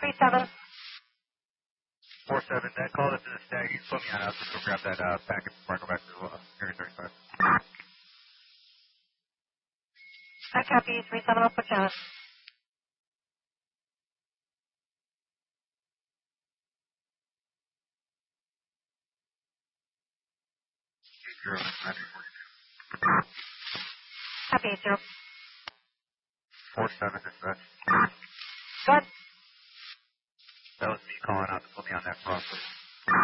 37. 47, that call is in a stag. You can put me on. I'll just go grab that packet before I go back to Area 35. I copy. 37, I'll put you on. Copy, 0. 47, dispatch. Good. That was me calling out to put me on that crossway.